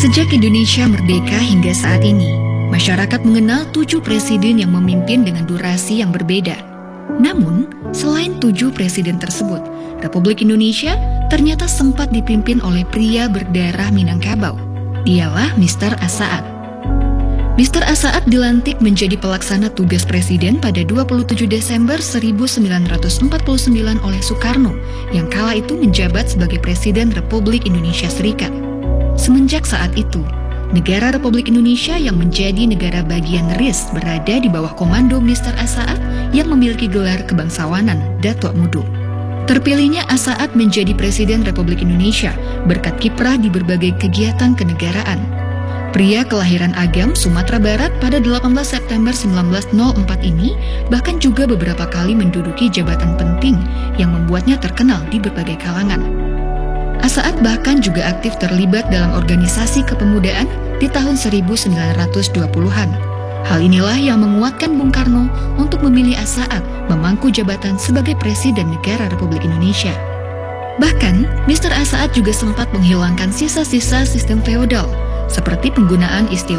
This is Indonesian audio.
Sejak Indonesia merdeka hingga saat ini, masyarakat mengenal 7 presiden yang memimpin dengan durasi yang berbeda. Namun, selain 7 presiden tersebut, Republik Indonesia ternyata sempat dipimpin oleh pria berdarah Minangkabau. Dialah Mr. Assaat. Mr. Assaat dilantik menjadi pelaksana tugas presiden pada 27 Desember 1949 oleh Soekarno, yang kala itu menjabat sebagai Presiden Republik Indonesia Serikat. Semenjak saat itu, negara Republik Indonesia yang menjadi negara bagian RIS berada di bawah komando Mr. Assaat yang memiliki gelar kebangsawanan Datuk Mudo. Terpilihnya Assaat menjadi Presiden Republik Indonesia berkat kiprah di berbagai kegiatan kenegaraan. Pria kelahiran Agam, Sumatera Barat pada 18 September 1904 ini bahkan juga beberapa kali menduduki jabatan penting yang membuatnya terkenal di berbagai kalangan. Assaat bahkan juga aktif terlibat dalam organisasi kepemudaan di tahun 1920-an. Hal inilah yang menguatkan Bung Karno untuk memilih Assaat memangku jabatan sebagai Presiden Negara Republik Indonesia. Bahkan, Mr. Assaat juga sempat menghilangkan sisa-sisa sistem feodal, seperti penggunaan istilah